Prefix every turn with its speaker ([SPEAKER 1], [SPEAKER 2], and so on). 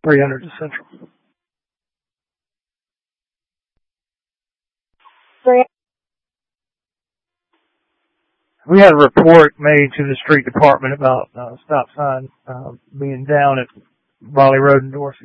[SPEAKER 1] 300 to Central. We had a report made to the street department about stop sign being down at Raleigh Road in Dorsey.